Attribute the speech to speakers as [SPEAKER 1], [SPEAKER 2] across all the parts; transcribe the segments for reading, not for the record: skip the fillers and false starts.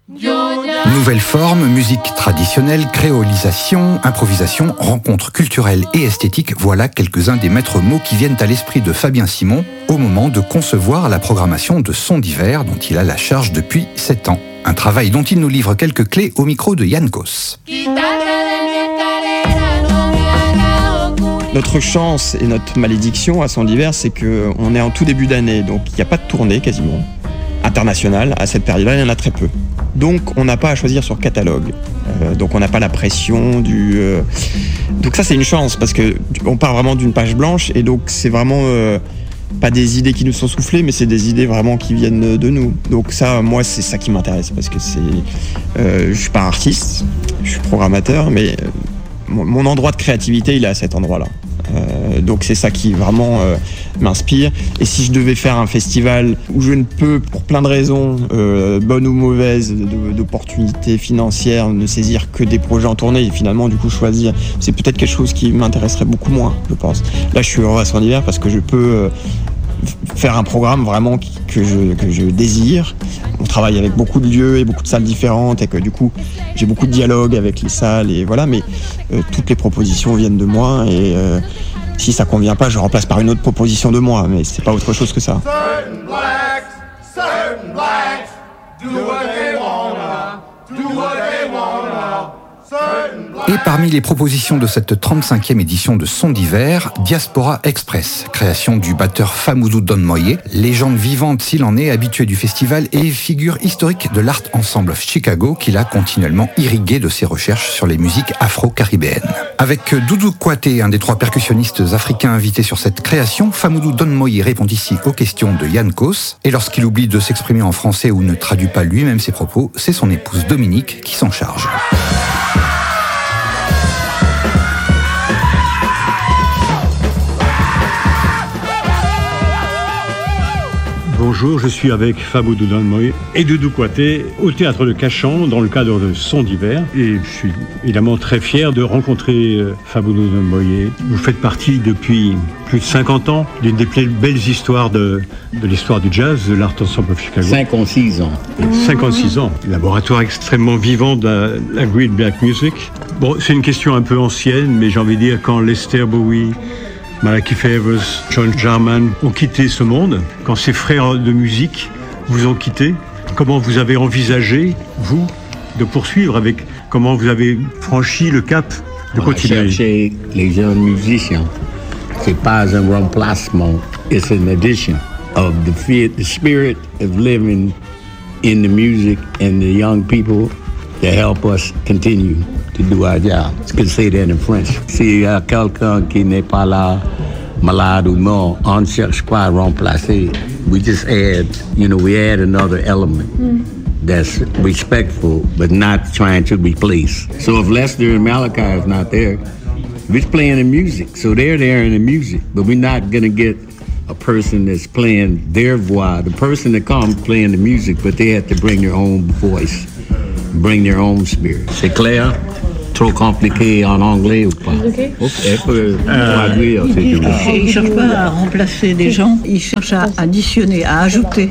[SPEAKER 1] Nouvelle forme, musique traditionnelle, créolisation, improvisation, rencontres culturelles et esthétiques, voilà quelques-uns des maîtres mots qui viennent à l'esprit de Fabien Simon au moment de concevoir la programmation de Sons d'hiver dont il a la charge depuis 7 ans. Un travail dont il nous livre quelques clés au micro de Yann Kos.
[SPEAKER 2] Notre chance et notre malédiction à Sons d'hiver, c'est qu'on est en tout début d'année, donc il n'y a pas de tournée quasiment internationale. À cette période-là, il y en a très peu. Donc on n'a pas à choisir sur catalogue. Donc on n'a pas la pression du... Donc ça c'est une chance parce qu'on part vraiment d'une page blanche et donc c'est vraiment pas des idées qui nous sont soufflées, mais c'est des idées vraiment qui viennent de nous. Donc ça, moi, c'est ça qui m'intéresse parce que je suis pas artiste, je suis programmateur, mais mon endroit de créativité, il est à cet endroit-là. Donc c'est ça qui vraiment m'inspire. Et si je devais faire un festival où je ne peux, pour plein de raisons, bonnes ou mauvaises, d'opportunités financières, ne saisir que des projets en tournée et finalement du coup choisir, c'est peut-être quelque chose qui m'intéresserait beaucoup moins, je pense. Là je suis heureux à Sons d'hiver parce que je peux faire un programme vraiment que je désire. On travaille avec beaucoup de lieux et beaucoup de salles différentes et que du coup j'ai beaucoup de dialogue avec les salles et voilà, mais toutes les propositions viennent de moi et si ça convient pas, je remplace par une autre proposition de moi, mais c'est pas autre chose que ça.
[SPEAKER 3] Certain blacks, do what they wanna, do what they wanna.
[SPEAKER 1] Et parmi les propositions de cette 35e édition de Sons d'hiver, Diaspora Express, création du batteur Famoudou Don Moye, légende vivante s'il en est, habitué du festival et figure historique de l'Art Ensemble of Chicago qu'il a continuellement irrigué de ses recherches sur les musiques afro-caribéennes. Avec Doudou Kouaté, un des 3 percussionnistes africains invités sur cette création, Famoudou Don Moye répond ici aux questions de Yann Kos, et lorsqu'il oublie de s'exprimer en français ou ne traduit pas lui-même ses propos, c'est son épouse Dominique qui s'en charge.
[SPEAKER 4] Bonjour, je suis avec Famoudou Don Moye et Doudou Kouaté au Théâtre de Cachan dans le cadre de Sons d'hiver. Et je suis évidemment très fier de rencontrer Famoudou Don Moye. Vous faites partie depuis plus de 50 ans d'une des plus belles histoires de l'histoire du jazz, de l'Art Ensemble of Chicago.
[SPEAKER 5] 56 ans.
[SPEAKER 4] 56 ans. Laboratoire extrêmement vivant de la Great Black Music. Bon, c'est une question un peu ancienne, mais j'ai envie de dire quand Lester Bowie, Malachi Favors, John Jarman ont quitté ce monde, quand ces frères de musique vous ont quitté, comment vous avez envisagé, vous, de poursuivre comment vous avez franchi le cap de continuer?
[SPEAKER 5] Chercher les jeunes musiciens, c'est pas un remplacement, it's an addition of the spirit of living in the music and the young people to help us continue to do our job. Je peux say that in French. S'il y a quelqu'un qui n'est pas là, malade ou mort, on ne cherche pas à remplacer. We just add, we add another element that's respectful but not trying to replace. So if Lester and Malachi is not there, we're playing the music. So they're there in the music, but we're not going to get a person that's playing their voix. The person that comes playing the music, but they have to bring their own voice, bring their own spirit. C'est clair? Trop compliqué en anglais ou pas?
[SPEAKER 6] Okay.
[SPEAKER 5] Elle peut traduire.
[SPEAKER 6] Il ne cherche pas à remplacer des gens, il cherche à additionner, à ajouter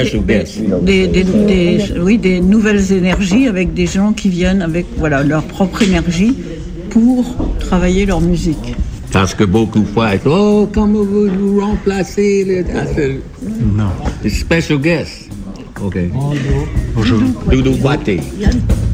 [SPEAKER 6] des nouvelles énergies avec des gens qui viennent avec leur propre énergie pour travailler leur musique.
[SPEAKER 5] Parce que beaucoup de fois, comment vous remplacer?
[SPEAKER 4] Non.
[SPEAKER 5] It's special guest. OK.
[SPEAKER 4] Bonjour.
[SPEAKER 5] Doudou Kouaté.